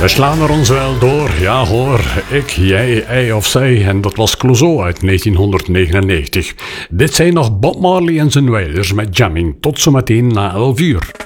We slaan er ons wel door, ja hoor. Ik, jij, hij of zij. En dat was Clouseau uit 1999. Dit zijn nog Bob Marley en zijn Wailers met Jamming. Tot zometeen na 11 uur.